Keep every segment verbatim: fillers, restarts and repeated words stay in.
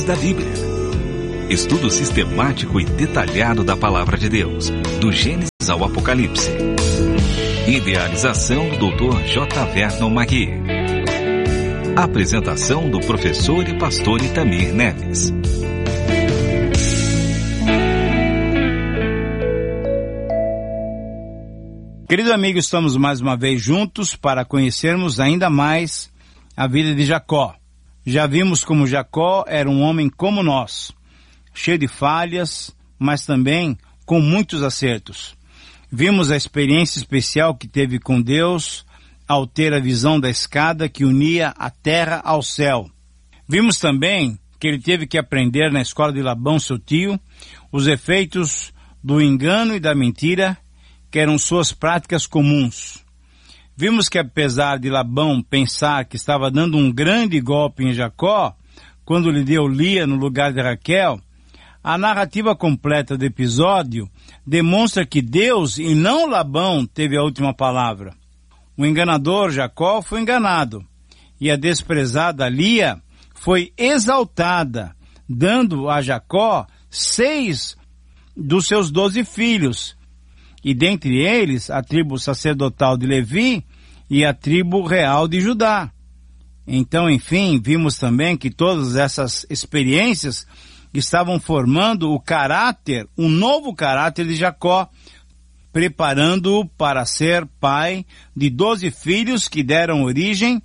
da Bíblia. Estudo sistemático e detalhado da Palavra de Deus, do Gênesis ao Apocalipse. Idealização do doutor J. Vernon Magui. Apresentação do professor e pastor Itamir Neves. Querido amigo, estamos mais uma vez juntos para conhecermos ainda mais a vida de Jacó. Já vimos como Jacó era um homem como nós, cheio de falhas, mas também com muitos acertos. Vimos a experiência especial que teve com Deus ao ter a visão da escada que unia a terra ao céu. Vimos também que ele teve que aprender na escola de Labão, seu tio, os efeitos do engano e da mentira, que eram suas práticas comuns. Vimos que apesar de Labão pensar que estava dando um grande golpe em Jacó, quando lhe deu Lia no lugar de Raquel, a narrativa completa do episódio demonstra que Deus e não Labão teve a última palavra. O enganador Jacó foi enganado, e a desprezada Lia foi exaltada, dando a Jacó seis dos seus doze filhos, e dentre eles a tribo sacerdotal de Levi e a tribo real de Judá. Então, enfim, vimos também que todas essas experiências estavam formando o caráter, um novo caráter de Jacó, preparando-o para ser pai de doze filhos que deram origem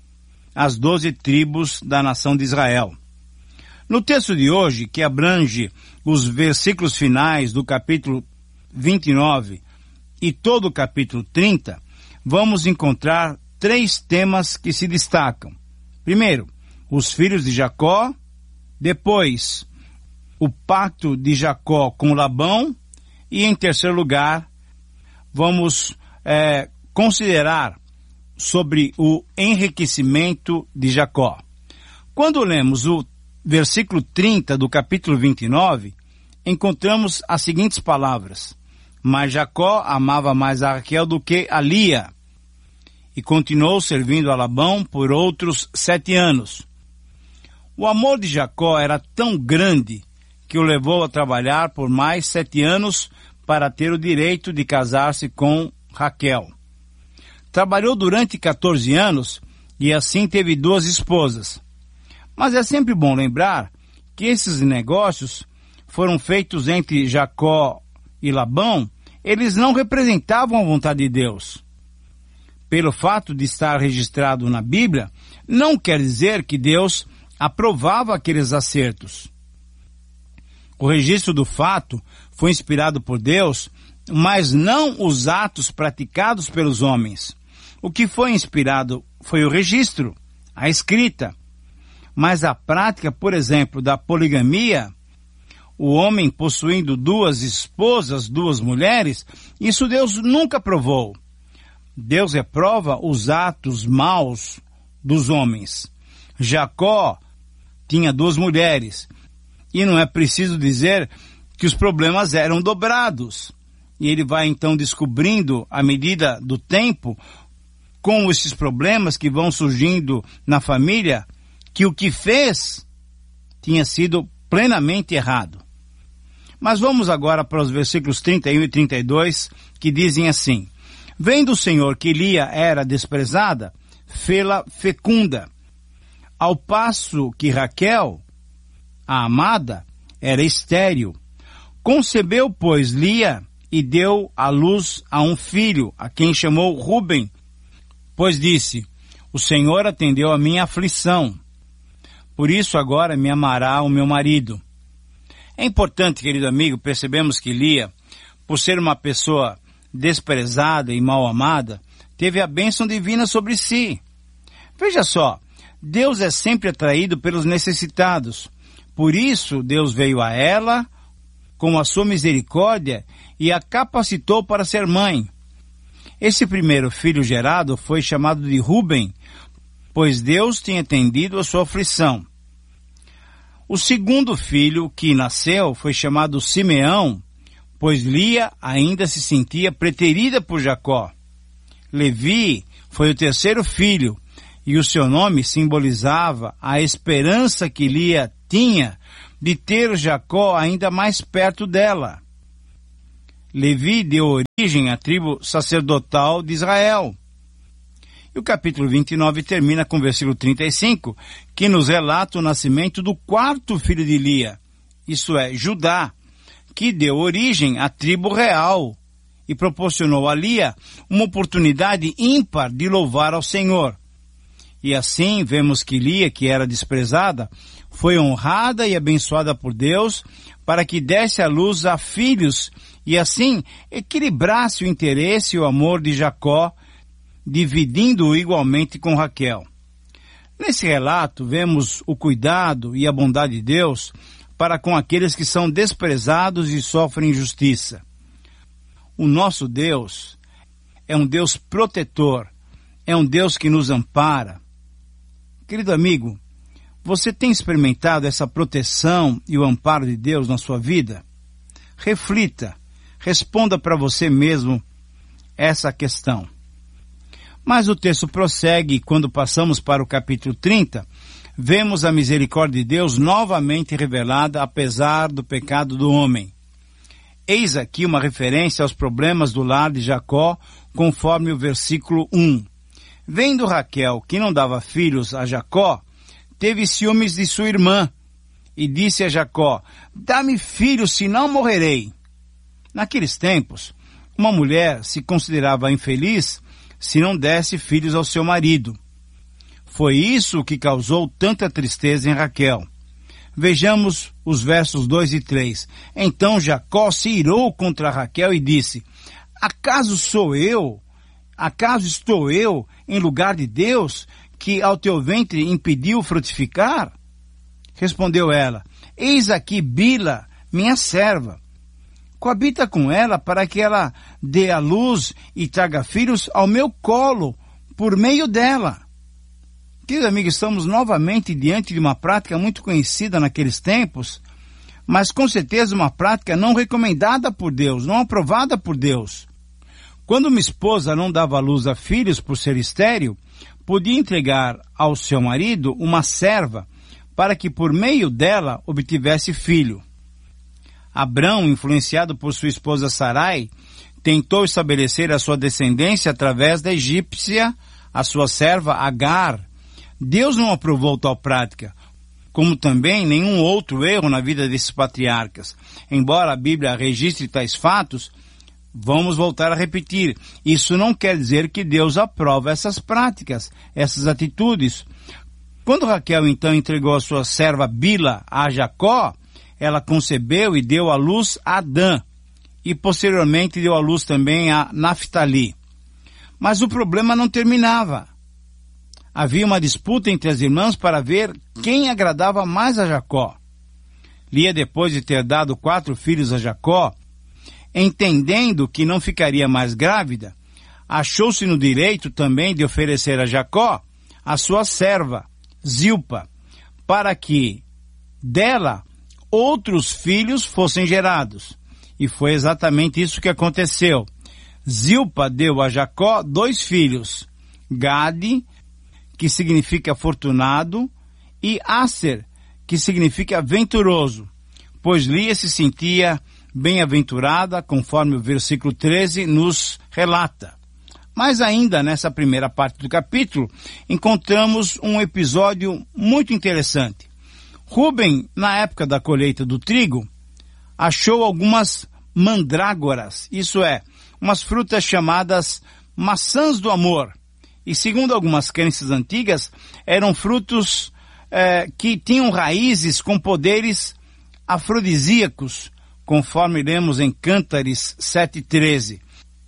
às doze tribos da nação de Israel. No texto de hoje, que abrange os versículos finais do capítulo vinte e nove e todo o capítulo trinta, vamos encontrar três temas que se destacam. Primeiro, os filhos de Jacó. Depois, o pacto de Jacó com Labão. E em terceiro lugar, vamos é, considerar sobre o enriquecimento de Jacó. Quando lemos o versículo trinta do capítulo vinte e nove, encontramos as seguintes palavras: mas Jacó amava mais a Raquel do que a Lia, e continuou servindo a Labão por outros sete anos. O amor de Jacó era tão grande que o levou a trabalhar por mais sete anos para ter o direito de casar-se com Raquel. Trabalhou durante quatorze anos e assim teve duas esposas. Mas é sempre bom lembrar que esses negócios foram feitos entre Jacó e Labão. Eles não representavam a vontade de Deus. Pelo fato de estar registrado na Bíblia, não quer dizer que Deus aprovava aqueles acertos. O registro do fato foi inspirado por Deus, mas não os atos praticados pelos homens. O que foi inspirado foi o registro, a escrita. Mas a prática, por exemplo, da poligamia, o homem possuindo duas esposas, duas mulheres, isso Deus nunca aprovou. Deus reprova os atos maus dos homens. Jacó tinha duas mulheres, e não é preciso dizer que os problemas eram dobrados. E ele vai então descobrindo, à medida do tempo, com esses problemas que vão surgindo na família, que o que fez tinha sido plenamente errado. Mas vamos agora para os versículos trinta e um e trinta e dois, que dizem assim: vendo o Senhor que Lia era desprezada, fê-la fecunda, ao passo que Raquel, a amada, era estéril. Concebeu, pois, Lia e deu à luz a um filho, a quem chamou Ruben, pois disse: o Senhor atendeu a minha aflição, por isso agora me amará o meu marido. É importante, querido amigo, percebemos que Lia, por ser uma pessoa desprezada e mal amada, teve a bênção divina sobre si. Veja só, Deus é sempre atraído pelos necessitados. Por isso, Deus veio a ela com a sua misericórdia e a capacitou para ser mãe. Esse primeiro filho gerado foi chamado de Ruben, pois Deus tinha atendido a sua aflição. O segundo filho que nasceu foi chamado Simeão, pois Lia ainda se sentia preterida por Jacó. Levi foi o terceiro filho, e o seu nome simbolizava a esperança que Lia tinha de ter Jacó ainda mais perto dela. Levi deu origem à tribo sacerdotal de Israel. E o capítulo vinte e nove termina com o versículo trinta e cinco, que nos relata o nascimento do quarto filho de Lia, isso é, Judá, que deu origem à tribo real e proporcionou a Lia uma oportunidade ímpar de louvar ao Senhor. E assim vemos que Lia, que era desprezada, foi honrada e abençoada por Deus para que desse à luz a filhos e assim equilibrasse o interesse e o amor de Jacó, dividindo-o igualmente com Raquel. Nesse relato vemos o cuidado e a bondade de Deus para com aqueles que são desprezados e sofrem injustiça. O nosso Deus é um Deus protetor, é um Deus que nos ampara. Querido amigo, você tem experimentado essa proteção e o amparo de Deus na sua vida? Reflita, responda para você mesmo essa questão. Mas o texto prossegue e quando passamos para o capítulo trinta, vemos a misericórdia de Deus novamente revelada apesar do pecado do homem. Eis aqui uma referência aos problemas do lar de Jacó, conforme o versículo um. Vendo Raquel que não dava filhos a Jacó, teve ciúmes de sua irmã, e disse a Jacó, dá-me filhos, senão morrerei. Naqueles tempos, uma mulher se considerava infeliz se não desse filhos ao seu marido. Foi isso que causou tanta tristeza em Raquel. Vejamos os versos dois e três. Então Jacó se irou contra Raquel e disse, acaso sou eu, acaso estou eu em lugar de Deus, que ao teu ventre impediu frutificar? Respondeu ela, eis aqui Bila, minha serva. Coabita com ela para que ela dê à luz e traga filhos ao meu colo, por meio dela. Querido amigo, estamos novamente diante de uma prática muito conhecida naqueles tempos, mas com certeza uma prática não recomendada por Deus, não aprovada por Deus. Quando uma esposa não dava à luz a filhos por ser estéril, podia entregar ao seu marido uma serva para que por meio dela obtivesse filho. Abrão, influenciado por sua esposa Sarai, tentou estabelecer a sua descendência através da egípcia, a sua serva Agar. Deus não aprovou tal prática, como também nenhum outro erro na vida desses patriarcas. Embora a Bíblia registre tais fatos, vamos voltar a repetir, isso não quer dizer que Deus aprova essas práticas, essas atitudes. Quando Raquel então entregou a sua serva Bila a Jacó, ela concebeu e deu à luz a Adã, e posteriormente deu à luz também a Naftali. Mas o problema não terminava. Havia uma disputa entre as irmãs para ver quem agradava mais a Jacó. Lia, depois de ter dado quatro filhos a Jacó, entendendo que não ficaria mais grávida, achou-se no direito também de oferecer a Jacó a sua serva, Zilpa, para que dela outros filhos fossem gerados. E foi exatamente isso que aconteceu. Zilpa deu a Jacó dois filhos, Gade, que significa afortunado, e Aser, que significa venturoso, pois Lia se sentia bem-aventurada, conforme o versículo treze nos relata. Mas ainda nessa primeira parte do capítulo, encontramos um episódio muito interessante. Rúben, na época da colheita do trigo, achou algumas mandrágoras, isso é, umas frutas chamadas maçãs do amor. E segundo algumas crenças antigas, eram frutos eh, que tinham raízes com poderes afrodisíacos, conforme lemos em Cântares sete treze.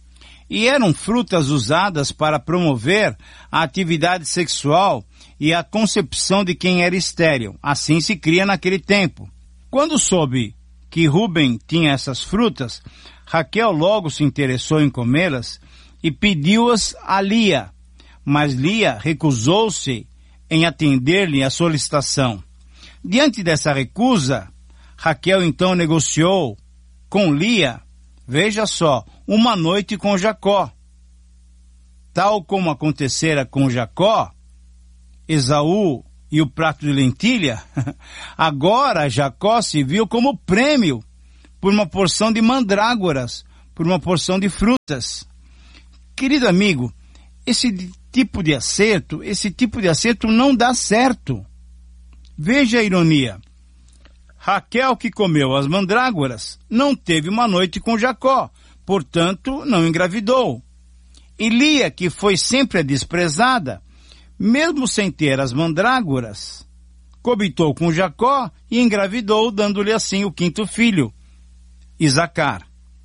E eram frutas usadas para promover a atividade sexual e a concepção de quem era estéril. Assim se cria naquele tempo. Quando soube que Rúben tinha essas frutas, Raquel logo se interessou em comê-las e pediu-as a Lia, mas Lia recusou-se em atender-lhe a solicitação. Diante dessa recusa, Raquel então negociou com Lia, veja só, uma noite com Jacó. Tal como acontecera com Jacó, Esaú e o prato de lentilha, agora Jacó se viu como prêmio por uma porção de mandrágoras, por uma porção de frutas. Querido amigo, esse tipo de acerto, esse tipo de acerto não dá certo. Veja a ironia. Raquel, que comeu as mandrágoras, não teve uma noite com Jacó, portanto não engravidou. E Lia, que foi sempre a desprezada, mesmo sem ter as mandrágoras, cobitou com Jacó e engravidou, dando-lhe assim o quinto filho, Isacar.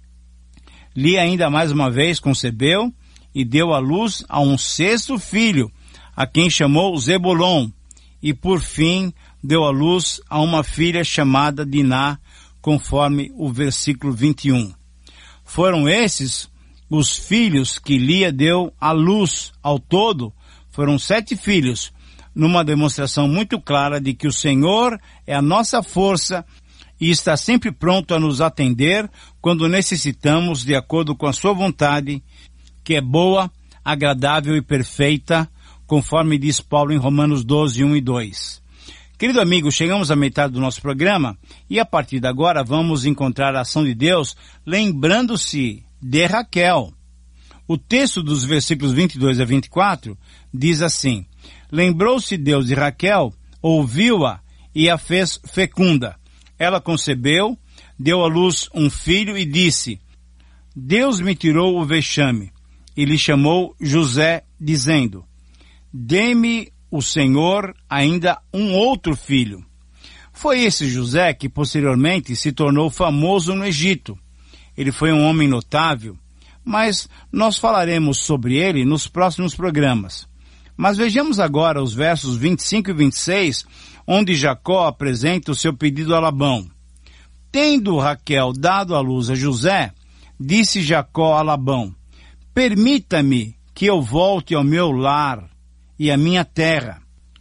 Lia ainda mais uma vez concebeu e deu à luz a um sexto filho, a quem chamou Zebulon, e por fim deu à luz a uma filha chamada Diná, conforme o versículo vinte e um. Foram esses os filhos que Lia deu à luz. Ao todo, foram sete filhos, numa demonstração muito clara de que o Senhor é a nossa força e está sempre pronto a nos atender quando necessitamos, de acordo com a sua vontade, que é boa, agradável e perfeita, conforme diz Paulo em Romanos doze, um e dois. Querido amigo, chegamos à metade do nosso programa e a partir de agora vamos encontrar a ação de Deus lembrando-se de Raquel. O texto dos versículos vinte e dois a vinte e quatro diz assim: Lembrou-se Deus de Raquel, ouviu-a e a fez fecunda. Ela concebeu, deu à luz um filho e disse: Deus me tirou o vexame. E lhe chamou José, dizendo: Dê-me o Senhor ainda um outro filho. Foi esse José que posteriormente se tornou famoso no Egito. Ele foi um homem notável, mas nós falaremos sobre ele nos próximos programas. Mas vejamos agora os versos vinte e cinco e vinte e seis, onde Jacó apresenta o seu pedido a Labão. Tendo Raquel dado à luz a José, disse Jacó a Labão: Permita-me que eu volte ao meu lar e à minha terra.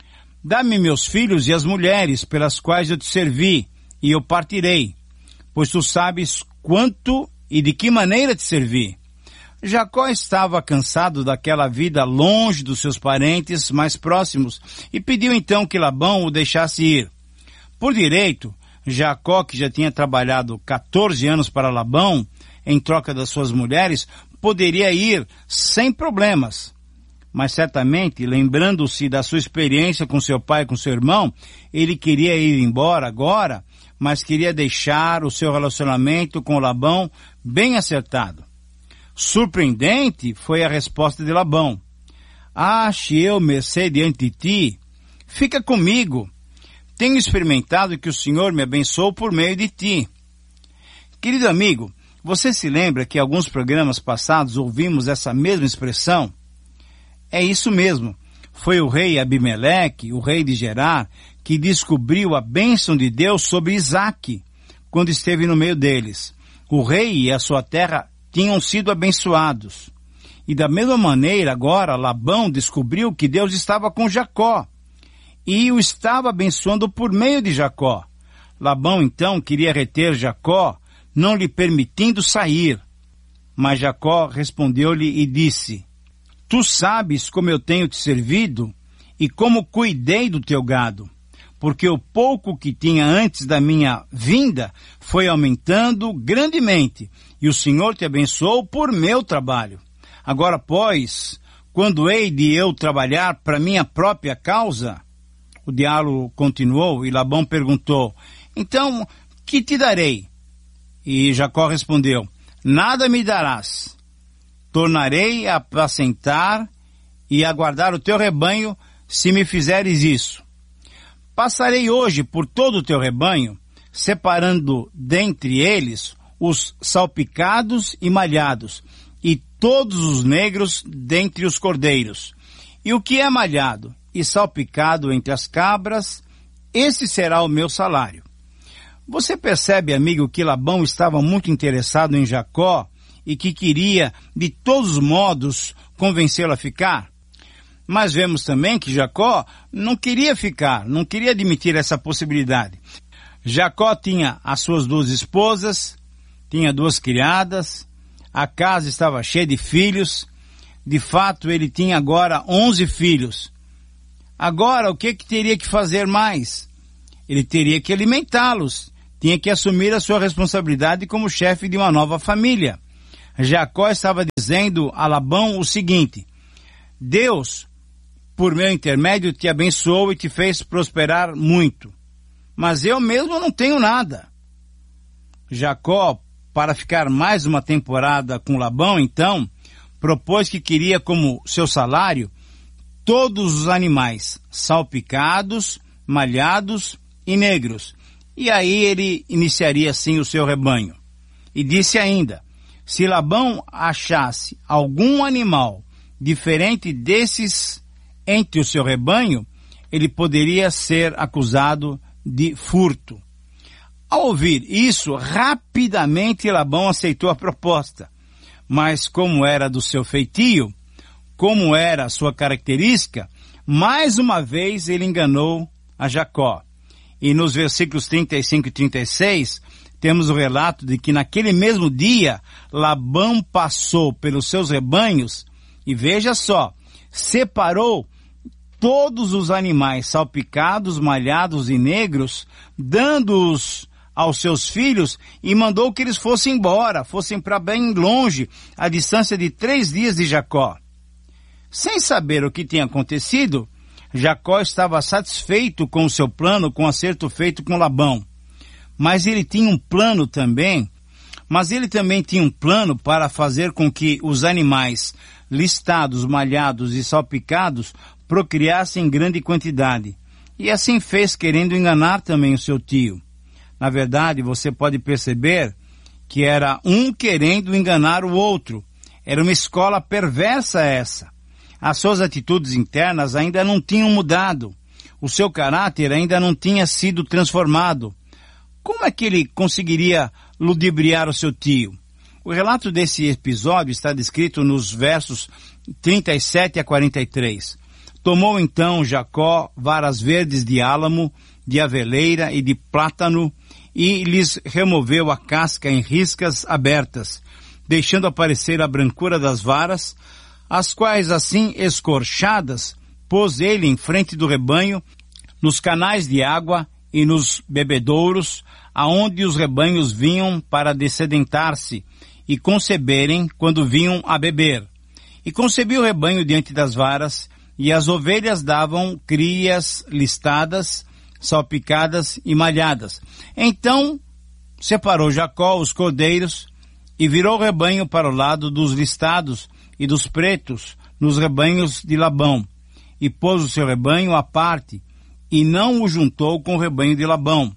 Dá-me meus filhos e as mulheres pelas quais eu te servi, e eu partirei, pois tu sabes quanto e de que maneira te servi. Jacó estava cansado daquela vida longe dos seus parentes mais próximos e pediu então que Labão o deixasse ir. Por direito, Jacó, que já tinha trabalhado quatorze anos para Labão, em troca das suas mulheres, poderia ir sem problemas. Mas certamente, lembrando-se da sua experiência com seu pai e com seu irmão, ele queria ir embora agora, mas queria deixar o seu relacionamento com Labão bem acertado. Surpreendente foi a resposta de Labão: Ache eu mercê diante de ti? Fica comigo. Tenho experimentado que o Senhor me abençoou por meio de ti. Querido amigo, você se lembra que em alguns programas passados ouvimos essa mesma expressão? É isso mesmo. Foi o rei Abimeleque, o rei de Gerar, que descobriu a bênção de Deus sobre Isaque, quando esteve no meio deles. O rei e a sua terra tinham sido abençoados. E da mesma maneira, agora, Labão descobriu que Deus estava com Jacó, e o estava abençoando por meio de Jacó. Labão, então, queria reter Jacó, não lhe permitindo sair. Mas Jacó respondeu-lhe e disse: Tu sabes como eu tenho te servido e como cuidei do teu gado, porque o pouco que tinha antes da minha vinda foi aumentando grandemente, e o Senhor te abençoou por meu trabalho. Agora, pois, quando hei de eu trabalhar para minha própria causa? O diálogo continuou e Labão perguntou: Então, que te darei? E Jacó respondeu: Nada me darás. Tornarei a apacentar e a guardar o teu rebanho, se me fizeres isso. Passarei hoje por todo o teu rebanho, separando dentre eles os salpicados e malhados, e todos os negros dentre os cordeiros. E o que é malhado e salpicado entre as cabras, esse será o meu salário. Você percebe, amigo, que Labão estava muito interessado em Jacó e que queria, de todos os modos, convencê-lo a ficar? Mas vemos também que Jacó não queria ficar, não queria admitir essa possibilidade. Jacó tinha as suas duas esposas, tinha duas criadas, a casa estava cheia de filhos. De fato, ele tinha agora onze filhos. Agora, o que, que teria que fazer mais? Ele teria que alimentá-los, tinha que assumir a sua responsabilidade como chefe de uma nova família. Jacó estava dizendo a Labão o seguinte: Deus, por meu intermédio, te abençoou e te fez prosperar muito, mas eu mesmo não tenho nada. Jacó, para ficar mais uma temporada com Labão, então, propôs que queria como seu salário todos os animais, salpicados, malhados e negros. E aí ele iniciaria assim o seu rebanho. E disse ainda: se Labão achasse algum animal diferente desses entre o seu rebanho, ele poderia ser acusado de furto. Ao ouvir isso, rapidamente Labão aceitou a proposta. Mas como era do seu feitio, como era a sua característica, mais uma vez ele enganou a Jacó. E nos versículos trinta e cinco e trinta e seis, temos o relato de que naquele mesmo dia, Labão passou pelos seus rebanhos e, veja só, separou todos os animais salpicados, malhados e negros, dando-os aos seus filhos, e mandou que eles fossem embora, fossem para bem longe, a distância de três dias de Jacó. Sem saber o que tinha acontecido, Jacó estava satisfeito com o seu plano, com o acerto feito com Labão. Mas ele tinha um plano também, mas ele também tinha um plano para fazer com que os animais listados, malhados e salpicados procriassem em grande quantidade. E assim fez, querendo enganar também o seu tio. Na verdade, você pode perceber que era um querendo enganar o outro. Era uma escola perversa essa. As suas atitudes internas ainda não tinham mudado. O seu caráter ainda não tinha sido transformado. Como é que ele conseguiria ludibriar o seu tio? O relato desse episódio está descrito nos versos trinta e sete a quarenta e três. Tomou então Jacó varas verdes de álamo, de aveleira e de plátano, e lhes removeu a casca em riscas abertas, deixando aparecer a brancura das varas, as quais assim escorchadas pôs ele em frente do rebanho, nos canais de água e nos bebedouros, aonde os rebanhos vinham para dessedentar-se e conceberem quando vinham a beber. E concebia o rebanho diante das varas, e as ovelhas davam crias listadas, salpicadas e malhadas. Então separou Jacó os cordeiros e virou o rebanho para o lado dos listados e dos pretos nos rebanhos de Labão, e pôs o seu rebanho à parte, e não o juntou com o rebanho de Labão.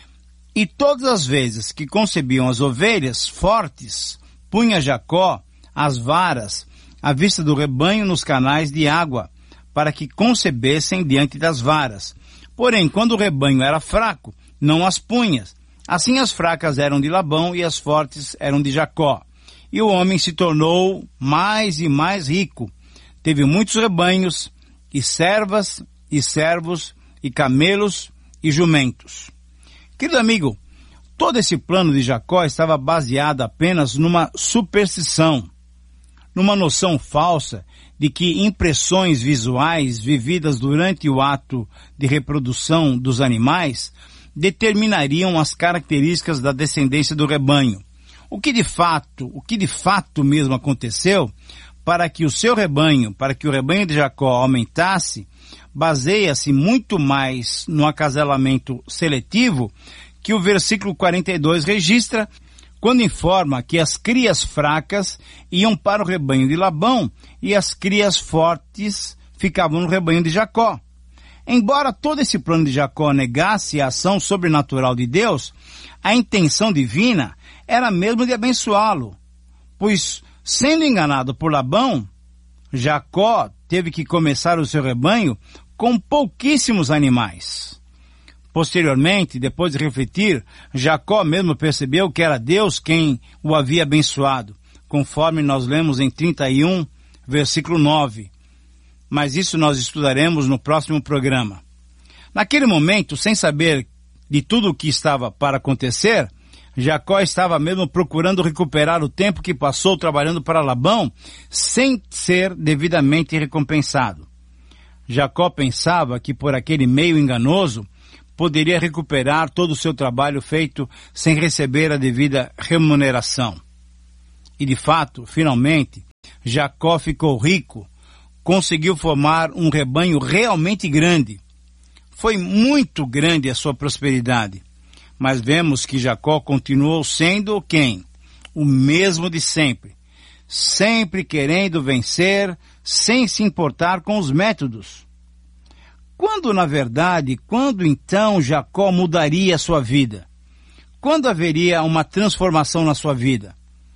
E todas as vezes que concebiam as ovelhas fortes, punha Jacó as varas à vista do rebanho nos canais de água, para que concebessem diante das varas. Porém, quando o rebanho era fraco, não as punha. Assim as fracas eram de Labão e as fortes eram de Jacó. E o homem se tornou mais e mais rico. Teve muitos rebanhos, e servas, e servos, e camelos, e jumentos. Querido amigo, todo esse plano de Jacó estava baseado apenas numa superstição, numa noção falsa de que impressões visuais vividas durante o ato de reprodução dos animais determinariam as características da descendência do rebanho. O que de fato, o que de fato mesmo aconteceu, para que o seu rebanho, para que o rebanho de Jacó aumentasse, baseia-se muito mais no acasalamento seletivo que o versículo quarenta e dois registra, quando informa que as crias fracas iam para o rebanho de Labão e as crias fortes ficavam no rebanho de Jacó. Embora todo esse plano de Jacó negasse a ação sobrenatural de Deus, a intenção divina era mesmo de abençoá-lo, pois, sendo enganado por Labão, Jacó teve que começar o seu rebanho com pouquíssimos animais. Posteriormente, depois de refletir, Jacó mesmo percebeu que era Deus quem o havia abençoado, conforme nós lemos em trinta e um, versículo nove. Mas isso nós estudaremos no próximo programa. Naquele momento, sem saber de tudo o que estava para acontecer, Jacó estava mesmo procurando recuperar o tempo que passou trabalhando para Labão, sem ser devidamente recompensado. Jacó pensava que por aquele meio enganoso poderia recuperar todo o seu trabalho feito sem receber a devida remuneração. E de fato, finalmente, Jacó ficou rico, conseguiu formar um rebanho realmente grande. Foi muito grande a sua prosperidade, mas vemos que Jacó continuou sendo quem? O mesmo de sempre, sempre querendo vencer, sem se importar com os métodos. Quando, na verdade, quando então Jacó mudaria a sua vida? Quando haveria uma transformação na sua vida?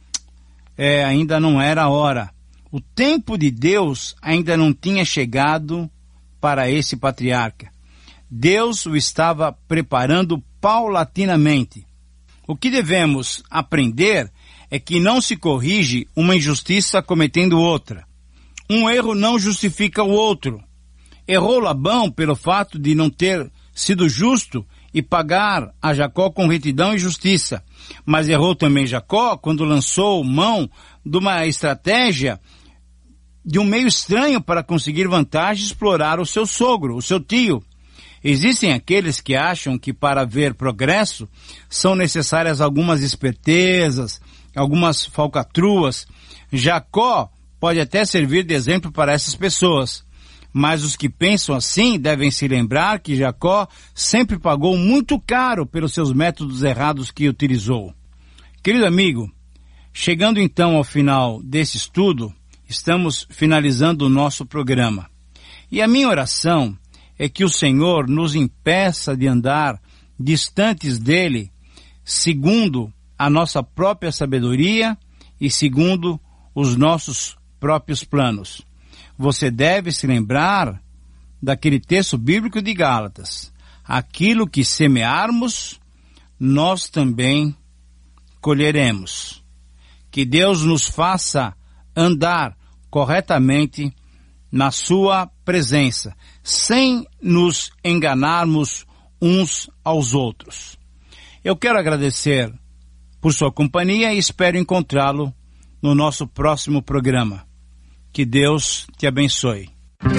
É, ainda não era a hora. O tempo de Deus ainda não tinha chegado para esse patriarca. Deus o estava preparando paulatinamente. O que devemos aprender é que não se corrige uma injustiça cometendo outra. Um erro não justifica o outro. Errou Labão pelo fato de não ter sido justo e pagar a Jacó com retidão e justiça. Mas errou também Jacó quando lançou mão de uma estratégia de um meio estranho para conseguir vantagem e explorar o seu sogro, o seu tio. Existem aqueles que acham que para haver progresso são necessárias algumas espertezas, algumas falcatruas. Jacó pode até servir de exemplo para essas pessoas. Mas os que pensam assim devem se lembrar que Jacó sempre pagou muito caro pelos seus métodos errados que utilizou. Querido amigo, chegando então ao final desse estudo, estamos finalizando o nosso programa. E a minha oração é que o Senhor nos impeça de andar distantes dele, segundo a nossa própria sabedoria e segundo os nossos próprios planos. Você deve se lembrar daquele texto bíblico de Gálatas. Aquilo que semearmos, nós também colheremos. Que Deus nos faça andar corretamente na sua presença, sem nos enganarmos uns aos outros. Eu quero agradecer por sua companhia e espero encontrá-lo no nosso próximo programa. Que Deus te abençoe.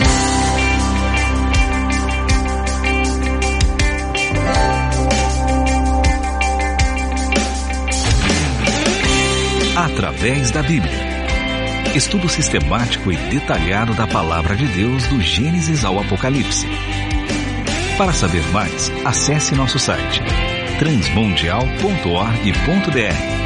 Através da Bíblia. Estudo sistemático e detalhado da Palavra de Deus do Gênesis ao Apocalipse. Para saber mais, acesse nosso site transmundial ponto org ponto br.